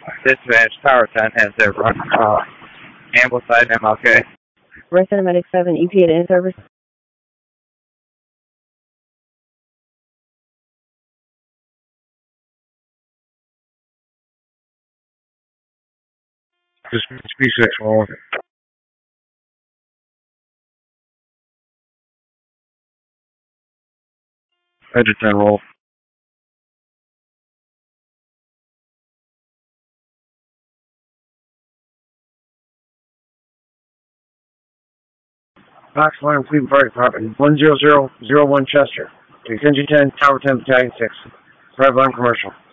Dispatch Tower 10 has their Ambleside MLK. Red Cinematic 7, EPA to in-service. Dispatch P6 roll. Edge 10 roll. Box Alarm Cleveland Fire Department 10001 Chester. To Kenji 10, Tower 10, Battalion 6. Private Alarm Commercial.